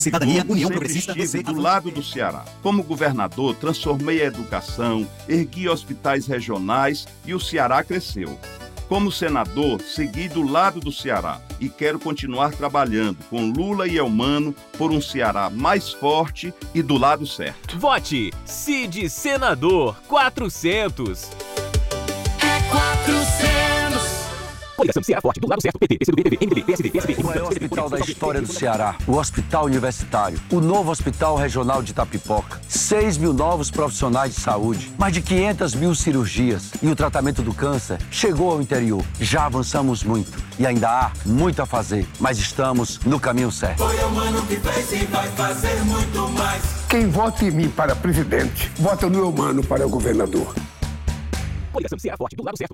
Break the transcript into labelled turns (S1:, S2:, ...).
S1: Cidadania,
S2: Como
S1: União
S2: sempre
S1: Progressista,
S2: estive do lado do Ceará. Como governador, transformei a educação, ergui hospitais regionais e o Ceará cresceu. Como senador, segui do lado do Ceará e quero continuar trabalhando com Lula e Elmano por um Ceará mais forte e do lado certo.
S3: Vote Cid Senador 400.
S4: É 400.
S3: Coligação Ceará Forte, do lado certo, PT, PCdoB, PV, MDB, PSD, PSB.
S5: O maior hospital da história do Ceará, o Hospital Universitário, o novo Hospital Regional de Itapipoca, 6 mil novos profissionais de saúde, mais de 500 mil cirurgias e o tratamento do câncer chegou ao interior. Já avançamos muito e ainda há muito a fazer, mas estamos no caminho certo.
S4: Foi o mano que fez e vai fazer muito mais.
S6: Quem vota em mim para presidente, vota no Eumano para governador.
S3: Coligação Ceará Forte, do lado certo.